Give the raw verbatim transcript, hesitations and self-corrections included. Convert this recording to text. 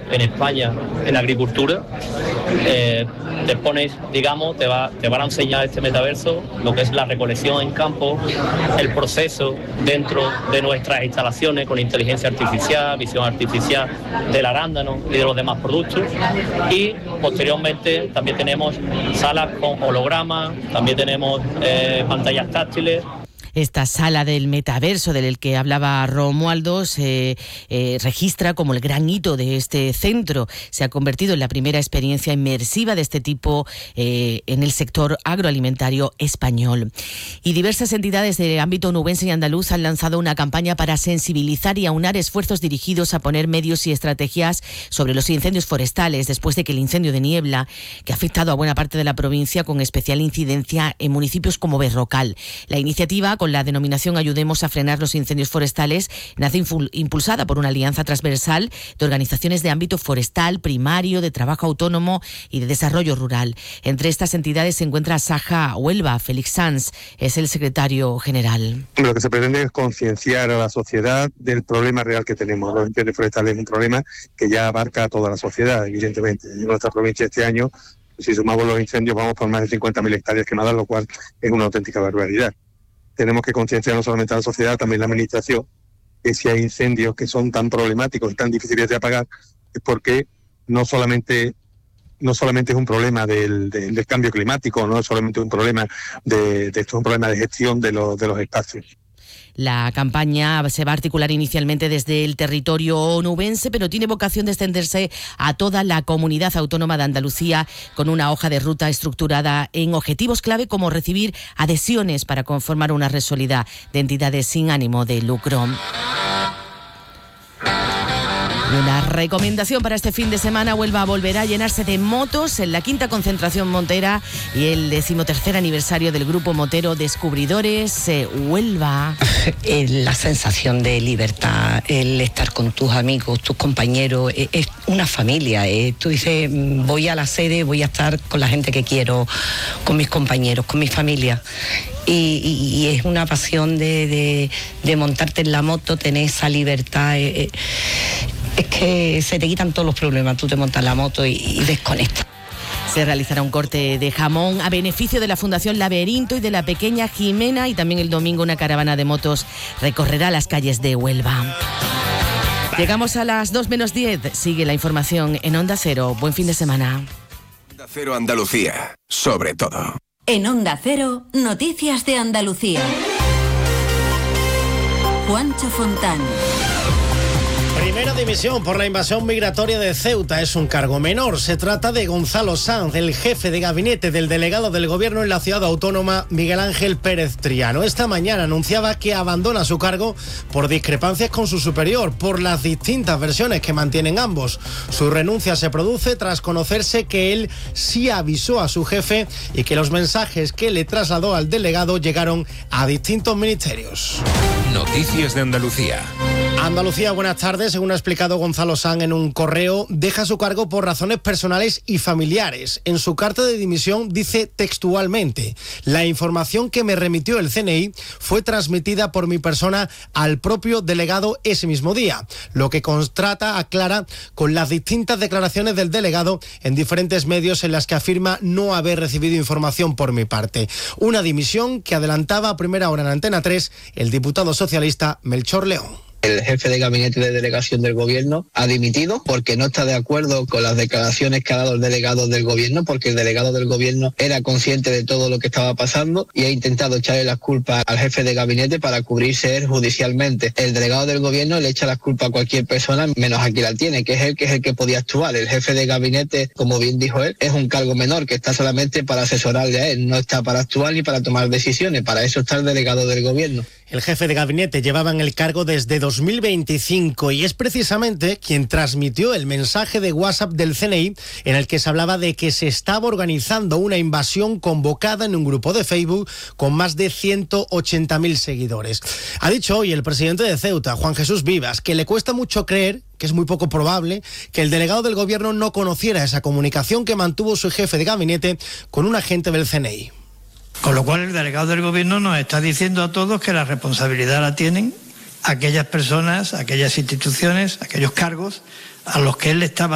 en España en agricultura. Eh, te pones, digamos, te, va, te van a enseñar este metaverso, lo que es la recolección en campo, el proceso dentro de nuestras instalaciones con inteligencia artificial, visión artificial del arándano y de los demás productos. Y posteriormente también tenemos salas con hologramas, también tenemos eh, pantallas táctiles. Esta sala del metaverso del que hablaba Romualdo se eh, registra como el gran hito de este centro. Se ha convertido en la primera experiencia inmersiva de este tipo eh, en el sector agroalimentario español. Y diversas entidades de ámbito onubense y andaluz han lanzado una campaña para sensibilizar y aunar esfuerzos dirigidos a poner medios y estrategias sobre los incendios forestales después de que el incendio de niebla, que ha afectado a buena parte de la provincia con especial incidencia en municipios como Berrocal. La iniciativa, con la denominación Ayudemos a frenar los incendios forestales, nace impulsada por una alianza transversal de organizaciones de ámbito forestal, primario, de trabajo autónomo y de desarrollo rural. Entre estas entidades se encuentra Saja Huelva. Félix Sanz es el secretario general. Lo que se pretende es concienciar a la sociedad del problema real que tenemos. Los incendios forestales es un problema que ya abarca a toda la sociedad, evidentemente. En nuestra provincia este año, si sumamos los incendios, vamos por más de cincuenta mil hectáreas quemadas, lo cual es una auténtica barbaridad. Tenemos que concienciar no solamente a la sociedad, también a la administración, que si hay incendios que son tan problemáticos y tan difíciles de apagar, es porque no solamente, no solamente es un problema del, del, del cambio climático, no es solamente un problema de, de esto es un problema de gestión de los, de los espacios. La campaña se va a articular inicialmente desde el territorio onubense, pero tiene vocación de extenderse a toda la comunidad autónoma de Andalucía, con una hoja de ruta estructurada en objetivos clave como recibir adhesiones para conformar una red sólida de entidades sin ánimo de lucro. Una recomendación para este fin de semana: Huelva volverá a llenarse de motos en la quinta concentración motera y el decimotercer aniversario del grupo motero Descubridores eh, Huelva. La sensación de libertad, el estar con tus amigos, tus compañeros, es, es una familia. Eh. Tú dices, voy a la sede, voy a estar con la gente que quiero, con mis compañeros, con mi familia. Y, y, y es una pasión de, de, de montarte en la moto, tener esa libertad. Eh, eh. Es que se te quitan todos los problemas, tú te montas la moto y, y desconectas. Se realizará un corte de jamón a beneficio de la Fundación Laberinto y de la pequeña Jimena, y también el domingo una caravana de motos recorrerá las calles de Huelva. Llegamos a las dos menos diez, sigue la información en Onda Cero. Buen fin de semana. Onda Cero Andalucía, sobre todo. En Onda Cero, noticias de Andalucía. Juancho Fontán. Primera dimisión por la invasión migratoria de Ceuta. Es un cargo menor. Se trata de Gonzalo Sanz, el jefe de gabinete del delegado del gobierno en la ciudad autónoma, Miguel Ángel Pérez Triano. Esta mañana anunciaba que abandona su cargo por discrepancias con su superior, por las distintas versiones que mantienen ambos. Su renuncia se produce tras conocerse que él sí avisó a su jefe y que los mensajes que le trasladó al delegado llegaron a distintos ministerios. Noticias de Andalucía. Andalucía, buenas tardes. Según ha explicado Gonzalo Sanz en un correo, deja su cargo por razones personales y familiares. En su carta de dimisión dice textualmente: la información que me remitió el C N I fue transmitida por mi persona al propio delegado ese mismo día, lo que contrasta, aclara, con las distintas declaraciones del delegado en diferentes medios en las que afirma no haber recibido información por mi parte. Una dimisión que adelantaba a primera hora en Antena tres el diputado socialista Melchor León. El jefe de gabinete de delegación del gobierno ha dimitido porque no está de acuerdo con las declaraciones que ha dado el delegado del gobierno, porque el delegado del gobierno era consciente de todo lo que estaba pasando y ha intentado echarle las culpas al jefe de gabinete para cubrirse él judicialmente. El delegado del gobierno le echa las culpas a cualquier persona menos a quien la tiene, que es él, que es el que podía actuar. El jefe de gabinete, como bien dijo él, es un cargo menor que está solamente para asesorarle a él, no está para actuar ni para tomar decisiones. Para eso está el delegado del gobierno. El jefe de gabinete llevaba en el cargo desde dos mil veinticinco y es precisamente quien transmitió el mensaje de WhatsApp del C N I en el que se hablaba de que se estaba organizando una invasión convocada en un grupo de Facebook con más de ciento ochenta mil seguidores. Ha dicho hoy el presidente de Ceuta, Juan Jesús Vivas, que le cuesta mucho creer, que es muy poco probable, que el delegado del gobierno no conociera esa comunicación que mantuvo su jefe de gabinete con un agente del C N I. Con lo cual el delegado del gobierno nos está diciendo a todos que la responsabilidad la tienen aquellas personas, aquellas instituciones, aquellos cargos a los que él le estaba